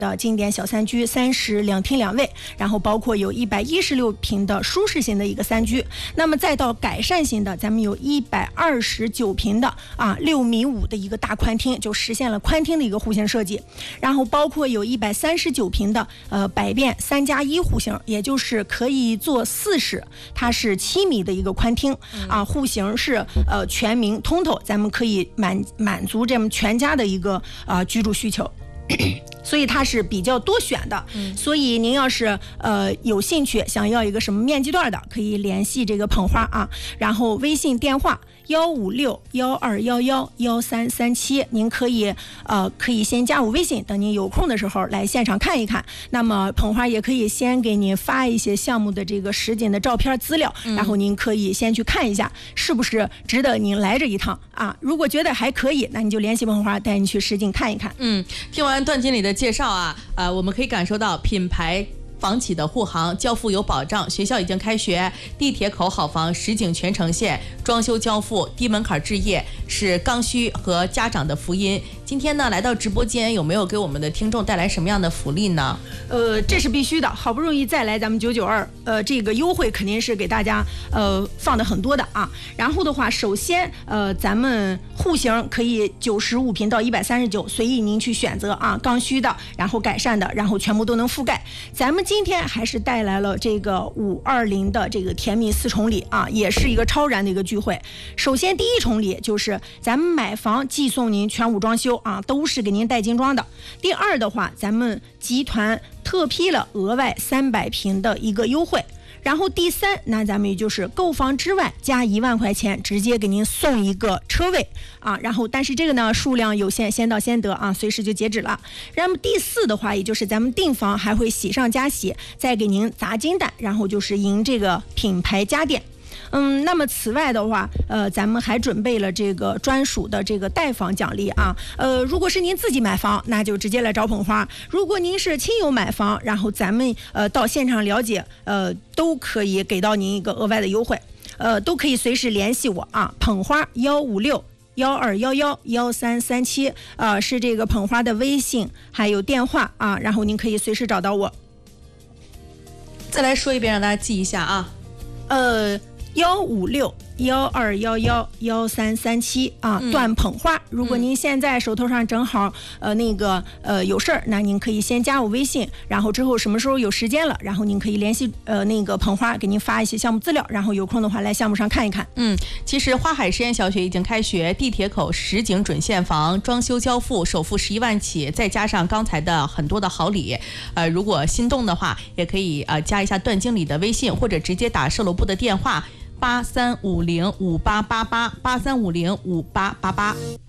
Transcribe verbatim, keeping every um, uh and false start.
的经典小三居，三室两厅两卫，然后包括有一百一十六平的舒适型的一个三居。那么再到改善型的，咱们有一百二十九平的啊六米五的一个大宽厅，就实现了宽厅的一个户型设计。然后包括有一百三十九平的呃百变三加一户型，也就是可以做四室，它是七米的一个宽厅啊，户型是呃全明通透，咱们可以满满足这么全家的一个呃居住需求。所以它是比较多选的，嗯、所以您要是呃有兴趣想要一个什么面积段的，可以联系这个捧花啊，然后微信电话幺五六幺二幺幺幺三三七，您可以呃可以先加我微信，等您有空的时候来现场看一看。那么捧花也可以先给您发一些项目的这个实景的照片资料，嗯、然后您可以先去看一下，是不是值得您来这一趟啊？如果觉得还可以，那你就联系捧花带你去实景看一看。 嗯，听完段经理的介绍啊，呃，我们可以感受到品牌房企的护航，交付有保障，学校已经开学，地铁口好房实景全呈现，装修交付，低门槛置业，是刚需和家长的福音。今天呢，来到直播间，有没有给我们的听众带来什么样的福利呢？ 呃，这是必须的，好不容易再来咱们九九二，呃，这个优惠肯定是给大家呃放的很多的啊。然后的话，首先呃，咱们户型可以九十五平到一百三十九，随意您去选择啊，刚需的，然后改善的，然后全部都能覆盖。咱们今天还是带来了这个五二零的这个甜蜜四重礼啊，也是一个超燃的一个聚会。首先第一重礼就是咱们买房寄送您全屋装修啊，都是给您带精装的。第二的话，咱们集团特批了额外三百平的一个优惠。然后第三，那咱们也就是购房之外加一万块钱，直接给您送一个车位啊。然后但是这个呢数量有限，先到先得啊，随时就截止了。然后第四的话，也就是咱们订房还会喜上加喜，再给您砸金蛋，然后就是赢这个品牌家电。嗯，那么此外的话，呃，咱们还准备了这个专属的这个带房奖励啊。呃，如果是您自己买房，那就直接来找捧花；如果您是亲友买房，然后咱们呃到现场了解，呃，都可以给到您一个额外的优惠。呃，都可以随时联系我啊，捧花幺五六幺二幺幺幺三三七，呃，是这个捧花的微信还有电话啊，然后您可以随时找到我。 再来说一遍，让大家记一下啊。 呃。幺五六幺二幺幺幺三三七啊， 嗯、 段捧花。如果您现在手头上正好呃那个呃有事儿，那您可以先加我微信，然后之后什么时候有时间了，然后您可以联系呃那个捧花，给您发一些项目资料，然后有空的话来项目上看一看。 嗯，其实花海实验小学已经开学，地铁口实景准现房，装修交付，首付十一万起，再加上刚才的很多的好礼，呃，如果心动的话，也可以呃加一下段经理的微信，或者直接打售楼部的电话。八三五零五八八八八三五零五八八八。